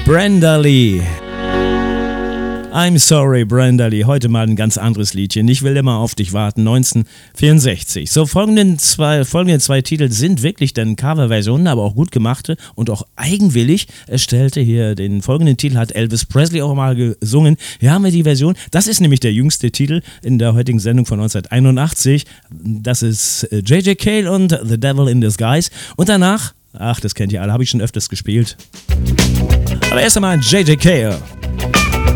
Brenda Lee. I'm sorry, Brenda Lee. Heute mal ein ganz anderes Liedchen. Ich will immer auf dich warten. 1964. So, folgende zwei Titel sind wirklich dann Coverversionen, aber auch gut gemachte und auch eigenwillig erstellte. Hier den folgenden Titel hat Elvis Presley auch mal gesungen. Hier haben wir die Version. Das ist nämlich der jüngste Titel in der heutigen Sendung von 1981. Das ist J.J. Cale und The Devil in Disguise. Und danach, ach, das kennt ihr alle, habe ich schon öfters gespielt. Aber erst einmal J.J. Cale.